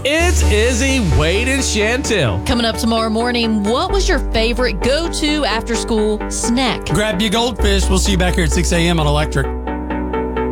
It's Izzy, Wade, and Chantel. Coming up tomorrow morning, what was your favorite go-to after-school snack? Grab your goldfish. We'll see you back here at 6 a.m. on Electric.